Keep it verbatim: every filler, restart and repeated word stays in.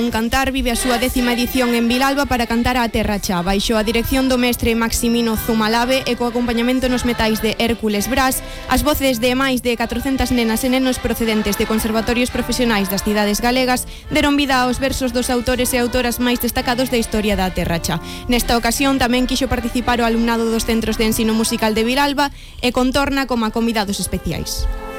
Un Cantar vive a súa décima edición en Vilalba para cantar a Terra Cha, baixo a dirección do mestre Maximino Zumalave e co acompañamento nos metais de Hércules Brás, as voces de máis de catrocentas nenas e nenos procedentes de conservatorios profesionais das cidades galegas deron vida aos versos dos autores e autoras máis destacados da historia da Terra Cha. Nesta ocasión tamén quixo participar o alumnado dos centros de ensino musical de Vilalba e Contorna como a convidados especiais.